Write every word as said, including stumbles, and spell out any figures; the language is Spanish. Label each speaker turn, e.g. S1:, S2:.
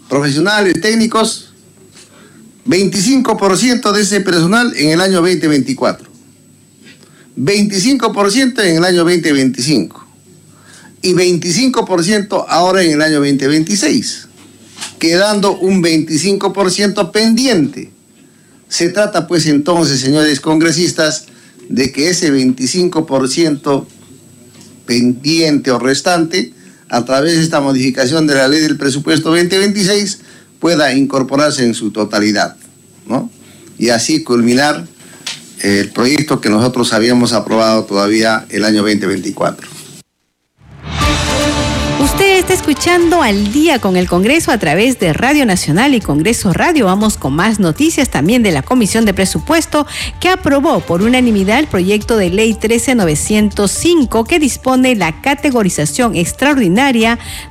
S1: profesionales, técnicos, veinticinco por ciento de ese personal en el año veinte veinticuatro, veinticinco por ciento en el año veinte veinticinco y veinticinco por ciento ahora en el año veinte veintiséis, quedando un veinticinco por ciento pendiente. Se trata pues entonces, señores congresistas, de que ese veinticinco por ciento pendiente o restante, a través de esta modificación de la ley del presupuesto veinte veintiséis, pueda incorporarse en su totalidad, ¿no? Y así culminar el proyecto que nosotros habíamos aprobado todavía el año veinte veinticuatro.
S2: Usted está escuchando Al Día con el Congreso a través de Radio Nacional y Congreso Radio. Vamos con más noticias también de la Comisión de Presupuesto, que aprobó por unanimidad el proyecto de ley trece mil novecientos cinco, que dispone la categorización extraordinaria